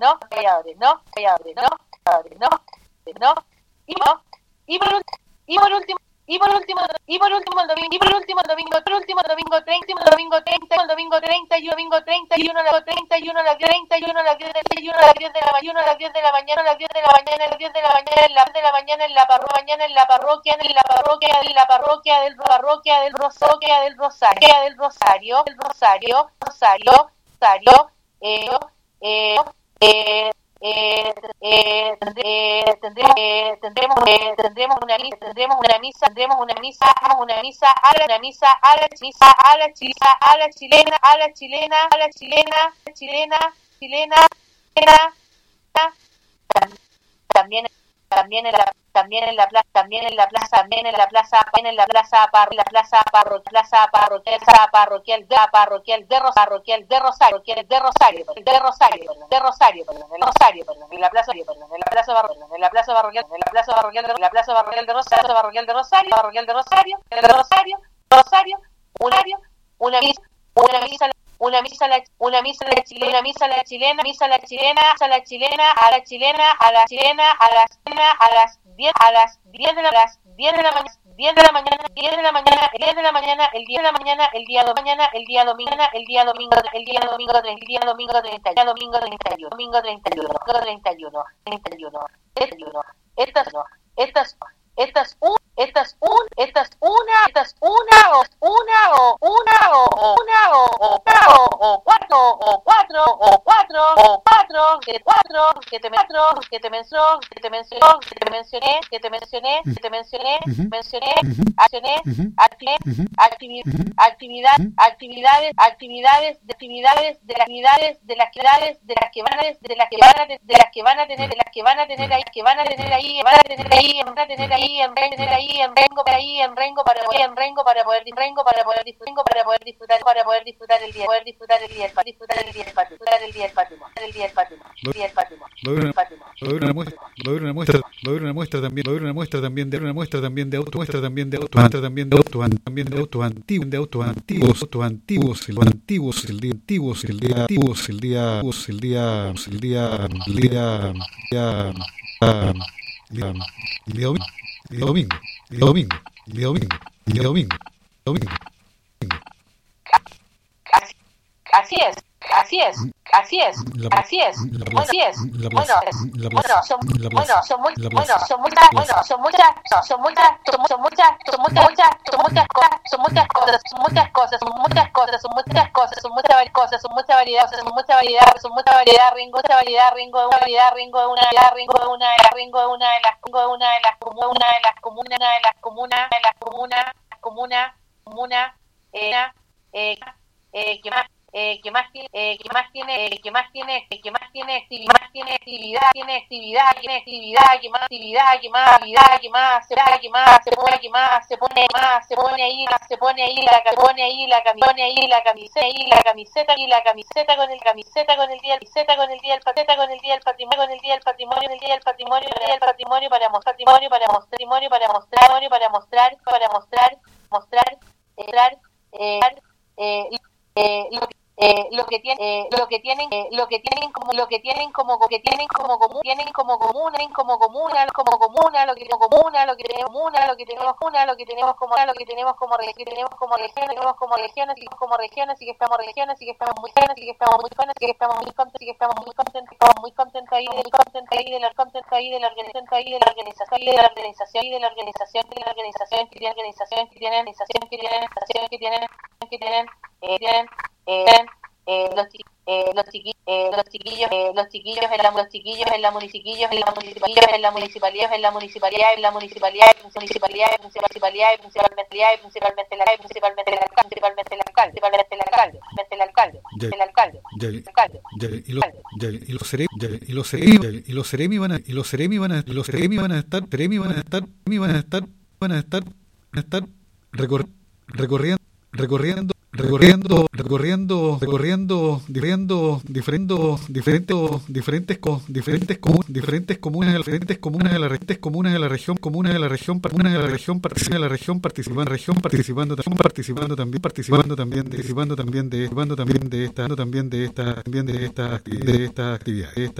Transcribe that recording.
¿no? Y por último el domingo 31 a las 10 de la mañana en la parroquia del Rosario, tendremos una misa chilena, también en la plaza parroquial de Rosario, una misa el día domingo 31. Estas para poder disfrutar el día del patrimonio. Va a haber una muestra también de autos antiguos, el día domingo. Así es. Son que más tiene camiseta con el día del patrimonio para mostrar lo que tienen como regiones y que estamos muy contentos ahí de la organización que tienen los chiquillos en la municipalidad y los Seremi van a estar recorriendo diferentes comunas de la región, participando también de esta actividad.